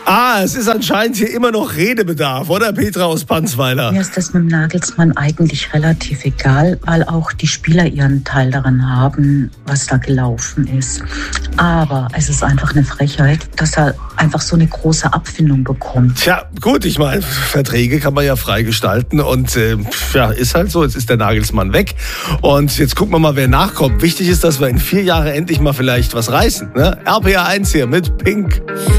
Es ist anscheinend hier immer noch Redebedarf, oder Petra aus Panzweiler? Mir ist das mit dem Nagelsmann eigentlich relativ egal, weil auch die Spieler ihren Teil daran haben, was da gelaufen ist. Aber es ist einfach eine Frechheit, dass er einfach so eine große Abfindung bekommt. Tja, gut, ich meine, Verträge kann man ja frei gestalten und ist halt so, jetzt ist der Nagelsmann weg und jetzt gucken wir mal, wer nachkommt. Wichtig ist, dass wir in 4 Jahren endlich mal vielleicht was reißen. Ne? RPA 1 hier mit Pink.